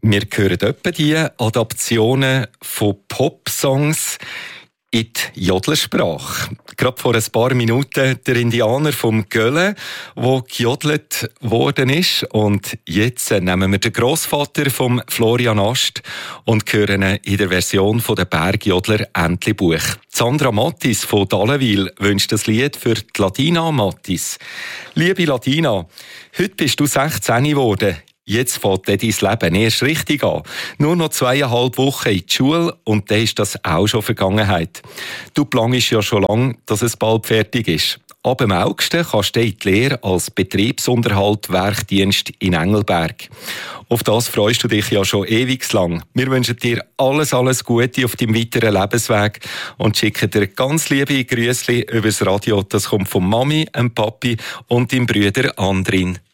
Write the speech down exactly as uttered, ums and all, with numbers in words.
Wir hören etwa die Adaptionen von Pop-Songs in die Jodlersprache. Gerade vor ein paar Minuten der Indianer vom Gölle, der gejodelt worden ist. Und jetzt nehmen wir den Grossvater von Florian Ast und hören ihn in der Version von der Bergjodler Entlebuch. Sandra Mattis von Dallenwil wünscht das Lied für die Latina Mattis. Liebe Latina, heute bist du sechzehn geworden. Jetzt fängt dein Leben erst richtig an. Nur noch zweieinhalb Wochen in die Schule und dann ist das auch schon Vergangenheit. Du planst ja schon lange, dass es bald fertig ist. Ab dem August kannst du in die Lehre als Betriebsunterhalt Werkdienst in Engelberg. Auf das freust du dich ja schon ewig lang. Wir wünschen dir alles, alles Gute auf deinem weiteren Lebensweg und schicken dir ganz liebe Grüßli übers Radio. Das kommt von Mami, dem Papi und deinem Brüder Andrin.